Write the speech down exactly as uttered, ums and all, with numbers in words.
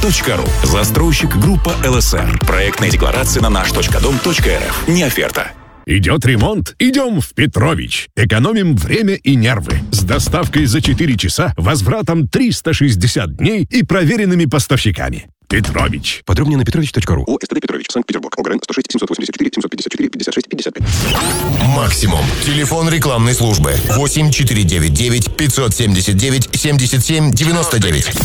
точка ру. Застройщик группа эл эс эр. Проектная декларация на наш точка дом точка эр эф. Не оферта. Идет ремонт? Идем в Петрович. Экономим время и нервы. С доставкой за четыре часа, возвратом триста шестьдесят дней и проверенными поставщиками. Петрович. Подробнее на петрович точка ру. ОСТД Петрович, Санкт-Петербург. ОГРН сто шесть семьсот восемьдесят четыре семьсот пятьдесят четыре пятьдесят шесть пятьдесят пять. Максимум. Телефон рекламной службы. восемь четыре девять девять пятьсот семьдесят девять семьдесят семь девяносто девять.